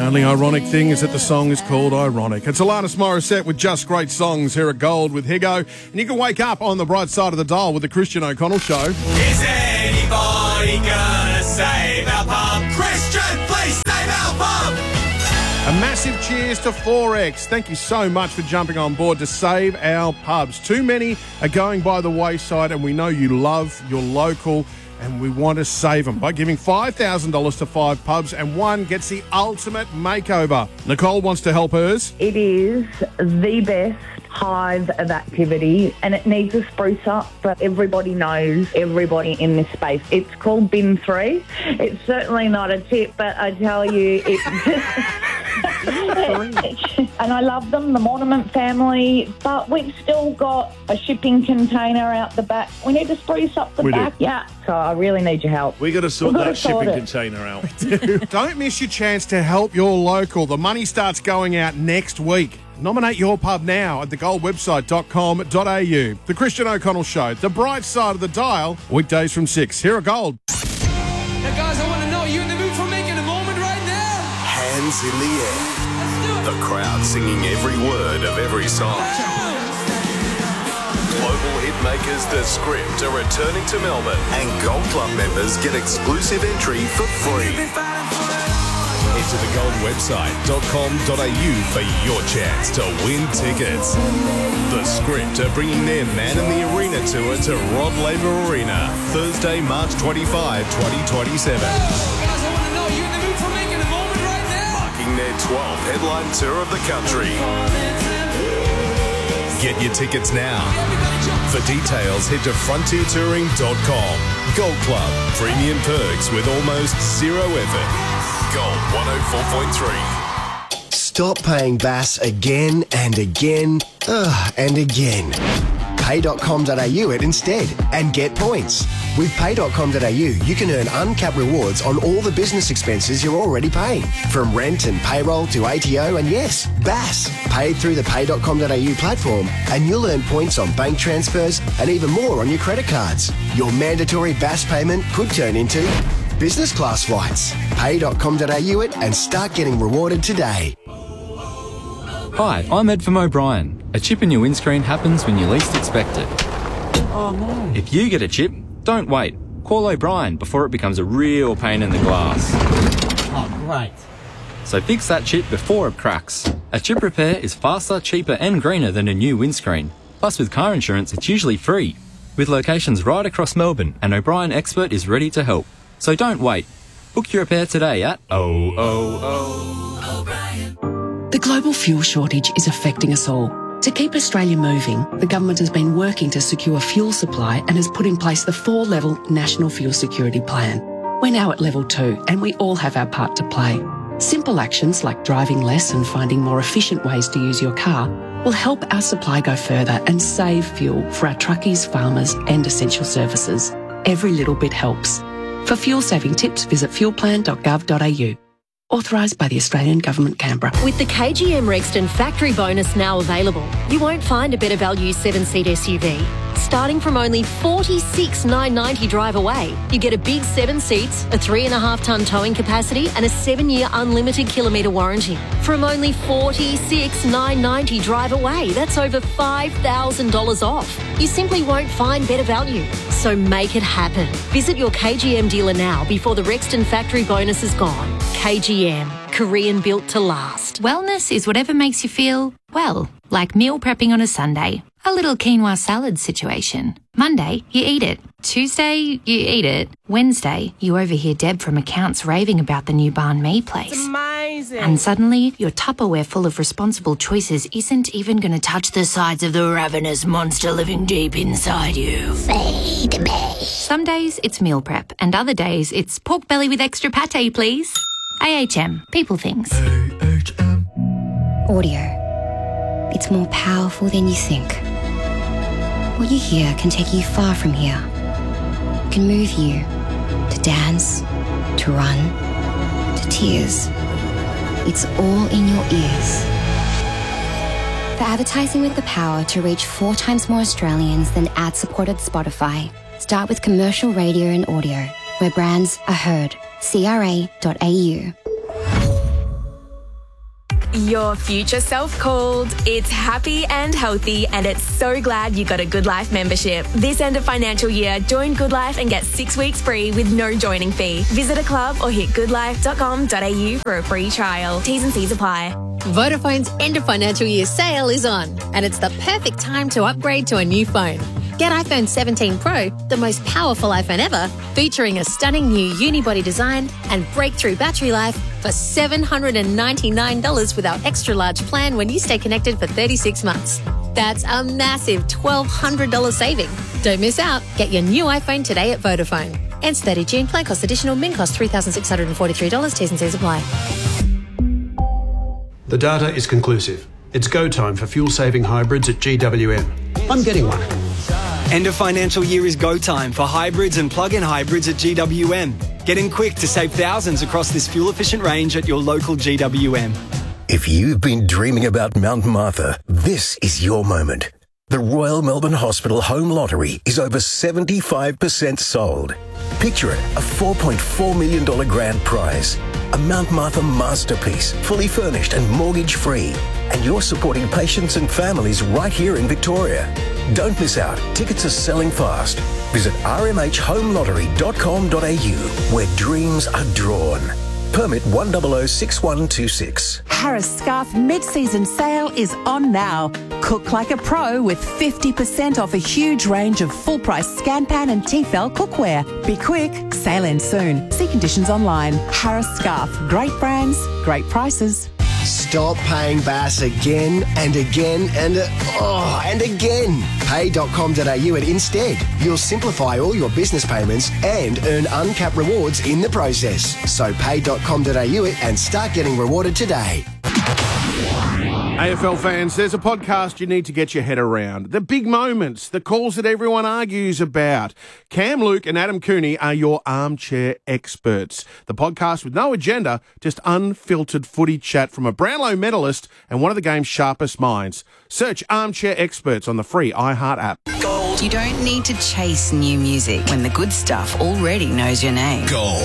Only ironic thing is that the song is called Ironic. It's Alanis Morissette with Just Great Songs here at Gold with Higo. And you can wake up on the bright side of the dial with the Christian O'Connell Show. Is anybody gonna save our pub? Christian, please save our pub! A massive cheers to Forex. Thank you so much for jumping on board to save our pubs. Too many are going by the wayside, and we know you love your local, and we want to save them by giving $5,000 to 5 pubs, and one gets the ultimate makeover. Nicole wants to help hers. It is the best hive of activity, and it needs a spruce up, but everybody knows everybody in this space. It's called Bin 3. It's certainly not a tip, but I tell you, and I love them, the Mortimer family, but we've still got a shipping container out the back. We need to spruce up the back. Yeah, so I really need your help. We got to sort that shipping container out. Don't miss your chance to help your local. The money starts going out next week. Nominate your pub now at thegoldwebsite.com.au. The Christian O'Connell Show, the bright side of the dial, weekdays from 6. Here at Gold. Now, guys, I want to know, are you in the mood for making a moment right now? Hands in the air. The crowd singing every word of every song. Global hit makers The Script are returning to Melbourne, and Gold Club members get exclusive entry for free. Head to thegoldwebsite.com.au for your chance to win tickets. The Script are bringing their Man in the Arena tour to Rod Laver Arena, Thursday, March 25, 2027. Guys, I want to know, are you in the mood for making a moment right now? Marking their 12th headline tour of the country. Get your tickets now. For details, head to frontiertouring.com. Gold Club, premium perks with almost zero effort. Gold 104.3. Stop paying Bass again and again and again. Pay.com.au it instead and get points. With Pay.com.au, you can earn uncapped rewards on all the business expenses you're already paying. From rent and payroll to ATO and yes, Bass. Paid through the Pay.com.au platform and you'll earn points on bank transfers and even more on your credit cards. Your mandatory Bass payment could turn into business class flights. Pay.com.au it and start getting rewarded today. Hi, I'm Ed from O'Brien. A chip in your windscreen happens when you least expect it. Oh no. If you get a chip, don't wait. Call O'Brien before it becomes a real pain in the glass. Oh, great. So fix that chip before it cracks. A chip repair is faster, cheaper and greener than a new windscreen. Plus with car insurance, it's usually free. With locations right across Melbourne, an O'Brien expert is ready to help. So don't wait. Book your repair today at O'Brien. The global fuel shortage is affecting us all. To keep Australia moving, the government has been working to secure fuel supply and has put in place the 4-level National Fuel Security Plan. We're now at level 2 and we all have our part to play. Simple actions like driving less and finding more efficient ways to use your car will help our supply go further and save fuel for our truckies, farmers and essential services. Every little bit helps. For fuel-saving tips, visit fuelplan.gov.au. Authorised by the Australian Government, Canberra. With the KGM Rexton factory bonus now available, you won't find a better value 7-seat SUV. Starting from only $46,990 drive away, you get a big 7 seats, a 3.5-tonne towing capacity and a 7-year unlimited kilometre warranty. From only $46,990 drive away, that's over $5,000 off. You simply won't find better value. So make it happen. Visit your KGM dealer now before the Rexton factory bonus is gone. KGM, Korean built to last. Wellness is whatever makes you feel, well, like meal prepping on a Sunday. A little quinoa salad situation. Monday, you eat it. Tuesday, you eat it. Wednesday, you overhear Deb from accounts raving about the new banh mi place. It's amazing. And suddenly, your Tupperware full of responsible choices isn't even going to touch the sides of the ravenous monster living deep inside you. Feed me. Some days, it's meal prep. And other days, it's pork belly with extra pate, please. AHM. People things. AHM. Audio. It's more powerful than you think. What you hear can take you far from here. It can move you to dance, to run, to tears. It's all in your ears. For advertising with the power to reach 4 times more Australians than ad-supported Spotify, start with commercial radio and audio, where brands are heard. CRA.au. Your future self called. It's happy and healthy, and it's so glad you got a Good Life membership. This end of financial year, join Good Life and get 6 weeks free with no joining fee. Visit a club or hit goodlife.com.au for a free trial. T's and C's apply. Vodafone's end of financial year sale is on, and it's the perfect time to upgrade to a new phone. Get iPhone 17 Pro, the most powerful iPhone ever, featuring a stunning new unibody design and breakthrough battery life for $799 with our extra large plan when you stay connected for 36 months. That's a massive $1,200 saving. Don't miss out. Get your new iPhone today at Vodafone. Ends 30 June. Plan cost additional. Min cost $3,643. T's and C's apply. The data is conclusive. It's go time for fuel-saving hybrids at GWM. I'm getting one. End of financial year is go time for hybrids and plug-in hybrids at GWM. Get in quick to save thousands across this fuel-efficient range at your local GWM. If you've been dreaming about Mount Martha, this is your moment. The Royal Melbourne Hospital Home Lottery is over 75% sold. Picture it, a $4.4 million grand prize. A Mount Martha masterpiece, fully furnished and mortgage-free. And you're supporting patients and families right here in Victoria. Don't miss out. Tickets are selling fast. Visit rmhhomelottery.com.au, where dreams are drawn. Permit 1006126. Harris Scarf mid-season sale is on now. Cook like a pro with 50% off a huge range of full-price Scanpan and Tefal cookware. Be quick, sale ends soon. See conditions online. Harris Scarf, great brands, great prices. Stop paying Bass again and again and again. Pay.com.au at Instead. You'll simplify all your business payments and earn uncapped rewards in the process. So pay.com.au and start getting rewarded today. AFL fans, there's a podcast you need to get your head around. The big moments, the calls that everyone argues about. Cam Luke and Adam Cooney are your armchair experts. The podcast with no agenda, just unfiltered footy chat from a Brownlow medalist and one of the game's sharpest minds. Search Armchair Experts on the free iHeart app. You don't need to chase new music when the good stuff already knows your name. Gold.